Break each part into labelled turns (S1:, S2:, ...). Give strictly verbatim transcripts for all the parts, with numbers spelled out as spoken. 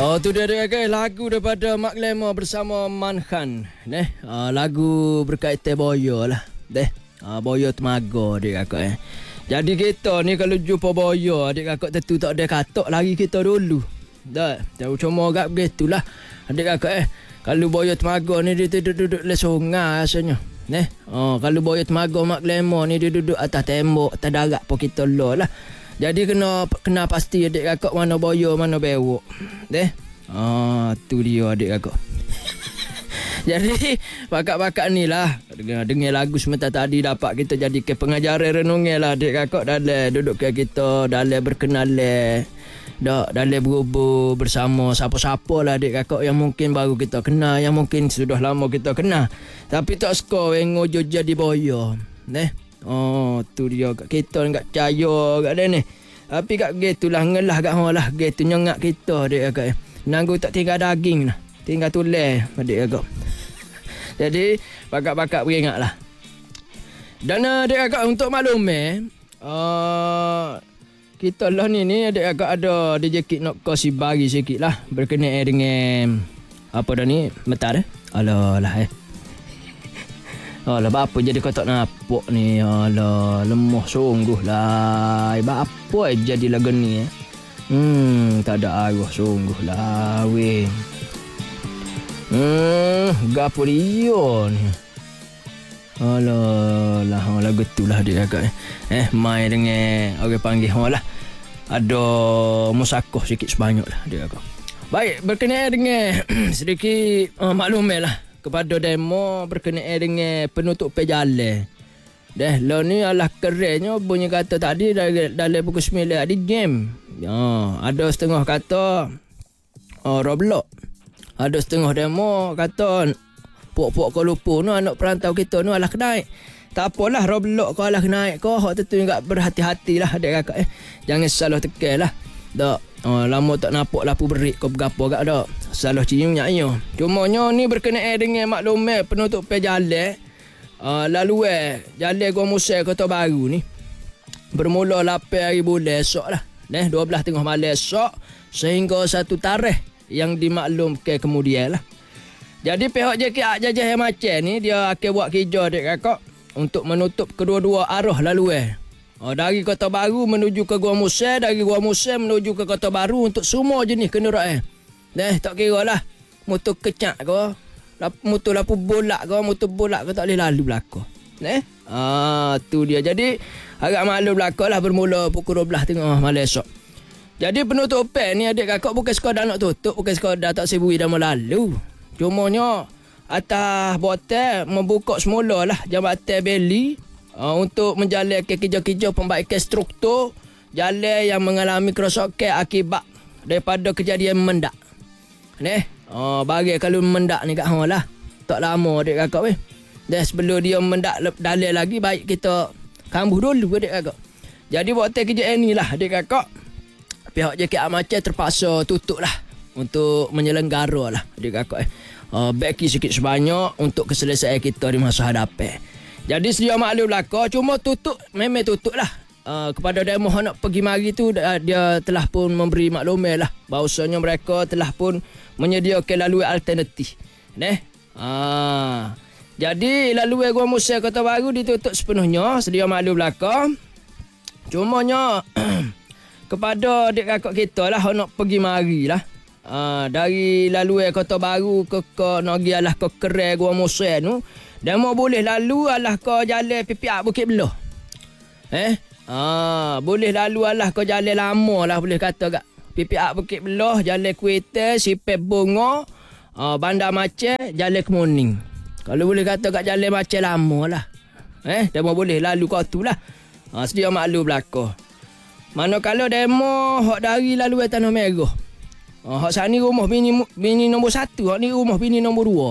S1: Oh tu dia dia guys, lagu daripada Mak Glamour bersama Manhan. Neh, uh, lagu berkaitan boyo lah. Deh, uh, boyo temaga dia kakak eh. Jadi kita ni kalau jumpa boyo adik kakak tentu tak ada katok lari kita dulu. Dah, tahu cuma agak begitulah. Adik kakak eh, kalau boyo temaga ni dia duduk-duduk le sungai rasanya. Neh, oh kalau boyo temaga Mak Glamour ni dia duduk atas tembok, atas darat pun kita lo lah. Jadi kena kena pasti adik kakak mana boyo mana bewok. Deh. Ah tu dia adik kakak. Jadi bakat-bakat ni lah dengar, dengar lagu sebentar tadi dapat kita jadi ke pengajaran renungan lah adik kakak dalam duduk ke kita dalam berkenalan. Dak dalam berhubung bersama siapa-siapa lah adik kakak yang mungkin baru kita kenal, yang mungkin sudah lama kita kenal. Tapi tak suka wengojo jadi boyo. Neh. Oh tu dia kat kita enggak percaya kat dia ni. Tapi kat gitulah ngelah kat hang lah gitu nyengak kita adik kakak. Nanggu tak tinggal daging lah, tinggal tulang adik kakak. Jadi bakat-bakat beringat lah. Dan adik kakak untuk maklum eh uh, kita lah ni ni adik kakak ada dejekit nak kasi bagi sikit lah berkenaan dengan apa dah ni metar eh. Alah lah eh. Alah, apa jadi kau tak nampak ni? Alah, lemah sungguh lah. Apa jadi lagu ni eh? Hmm, tak ada arwah sungguh lah, weh. Hmm, gapo dia ni? Alah, lah, lagu tu lah dia agak eh. Eh, main dengan orang panggil hang lah. Ada musakoh sikit sebanyak lah dia agak. Baik, berkenaan dengan sedikit uh, maklumat lah kepada demo berkenaan dengan penutup jalan. Dah, lo ni alah kerennya bunyi kata tadi dalam pukul sembilan ada game. Ya, ada setengah kata oh, Roblox. Ada setengah demo kata puak-puak Kuala Lumpur ni anak perantau kita ni alah kenaik. Tak apalah Roblox kau alah kenaik kau hak tentu enggak berhati-hatilah adik kakak eh. Jangan salah tekan lah. Dak. Oh, lama tak nampak lapu berik kau bergapo gak dak. Salah ciumnya iyo. Cumanya ni berkenaan dengan maklumat penutup jalan. Uh, lalu eh jalan Gua Musa Kota Baru ni bermula lapan hari bulan esok lah. Neh dua belas tengah malam esok sehingga satu tarikh yang dimaklumkan kemudian lah. Jadi pihak J K A Jajah yang macam ni dia akan buat kerja adik kakak untuk menutup kedua-dua arah lalu eh. Oh, dari Kota Baru menuju ke Gua Musa, dari Gua Musa menuju ke Kota Baru untuk semua jenis kenderaan. Dah tak kira lah motor kecak ke, motor lapu bolak ke, motor bolak ke tak boleh lalu belakang. Eh? Ah, tu dia. Jadi agak maklum belakang lah bermula pukul dua belas tengah malam esok. Jadi penutupan ni adik kakak bukan sekadar nak tutup, bukan sekadar tak sibui dah lalu. Cumanya atas botol membuka semula lah Jambatan Beli uh, untuk menjalankan kerja-kerja pembaikan struktur jalan yang mengalami kerosakan akibat daripada kejadian mendak. Neh, oh, bagi kalau mendak ni kat hang lah. Tak lama adik kakak weh. Dah sebelum dia mendak dalil lagi baik kita kambuh dulu adik kakak. Jadi waktu kerja ni lah adik kakak. Pihak J K A Macam terpaksa tutup lah untuk menyelenggara lah adik kakak eh. Uh, baki sikit sebanyak untuk keselesaian kita di masa hadapan. Jadi sedia maklum belaka cuma tutup memang tutup lah. Uh, kepada demo nak pergi mari tu dia, dia telah pun memberi maklumat lah bahawasanya mereka telah pun menyediakan laluan alternatif. Neh. Ah. Jadi laluan Gua Musa Kota Baru ditutup sepenuhnya sedia maklum belaka. Cumanya kepada adik kakak kita lah nak pergi mari lah. Uh, dari laluan Kota Baru ke ke Nogi alah ke Kerai Gua Musa tu dan mau boleh lalu alah ke jalan P P A Bukit Belah. Eh? Ah, boleh lalu alah ke jalan lama lah boleh kata gak. P P A Bukit Belah, jalan Kuita, Sipet Bunga, uh, Bandar Macam, jalan Kemuning. Kalau boleh kata gak jalan macam lama lah. Eh, demo boleh lalu kat tu lah. Ah, sedia maklum belaka. Manakala demo hak dari laluan Tanah Merah. Oh, hak sani rumah bini bini nombor satu, hak ni rumah bini nombor dua.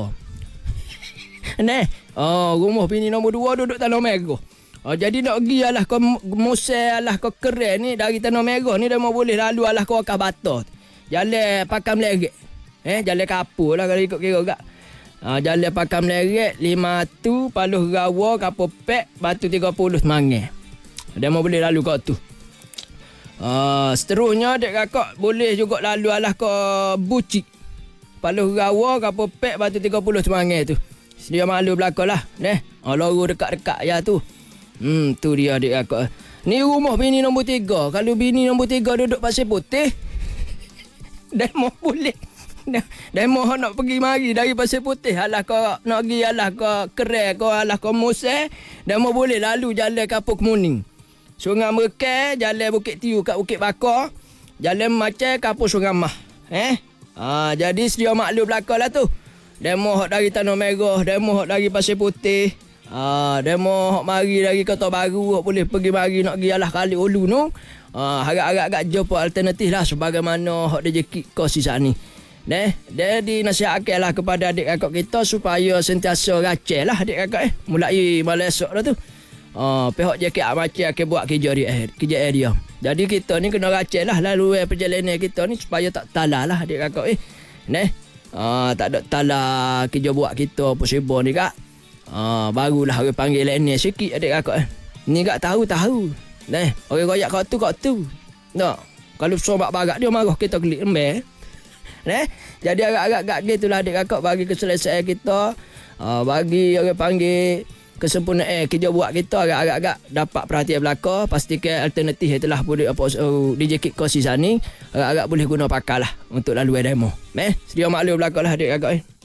S1: Neh, oh, rumah bini nombor dua duduk Tanah Merah. Oh, jadi nak pergi alah ke Musa alah ke Kerai ni dari Tanah Merah ni dah mau boleh lalu alah ke Wakaf Batas. Jalan Pakam Lerek. Eh, jalan kapur lah kalau ikut kira gak. Ah, jalan Pakam Lerek, lima tu, Paluh Rawa, Kapur Pek, Batu tiga puluh Semangat. Dah mau boleh lalu kat tu. Uh, seterusnya adik kakak boleh juga lalu alah ke Bucik. Paluh Rawa kapal pek batu tiga puluh Semangai tu. Sedia maklum belakang lah. Neh. Oh, lorong dekat-dekat ya tu. Hmm, tu dia adik kakak. Ni rumah bini nombor tiga. Kalau bini nombor tiga duduk Pasir Putih, dah mau boleh. Dah, dah mau nak pergi mari dari Pasir Putih. Alah kau nak pergi alah kau Kerai kau alah kau Museh. Dah mau boleh lalu jalan Kapur Kemuning. Sungai Merkai, jalan Bukit Tiu kat Bukit Bakar. Jalan Macai, Kapur Sungai Mah. Eh? Ha, jadi sedia maklum belakang lah tu. Demo hok dari Tanah Merah, demo hok dari Pasir Putih. Ha, demo hok mari dari Kota Baru, hok boleh pergi mari nak pergi alah Kali Ulu tu. Ha, harap-harap jumpa alternatif lah sebagaimana hok rezeki kau sisa ni. Neh, dia dinasihatkan lah kepada adik kakak kita supaya sentiasa racel lah adik kakak eh. Mulai malam esok dah tu. Ah, pihak J K A macam akan buat kerja dia, kerja dia. Jadi kita ni kena racel lah lalu eh, perjalanan kita ni supaya tak talah lah adik kakak eh. Neh, ah, tak ada talah kerja buat kita apa sebab ni kak. Ah, barulah orang panggil lain sikit adik kakak eh. Ni kak tahu-tahu. Neh, orang royak kau tu kau tu. Nak, kalau sobat barak dia marah kita kelik lembek. Neh, jadi agak-agak gak gitulah adik kakak bagi keselesaan kita. Uh, bagi orang panggil kesempurnaan kerja buat kita agak-agak dapat perhatian belaka. Pastikan alternatif itulah boleh apa uh, D J Kit Kosi ni agak-agak boleh guna pakai lah untuk laluan demo. Neh, sedia maklum belaka lah adik kakak eh.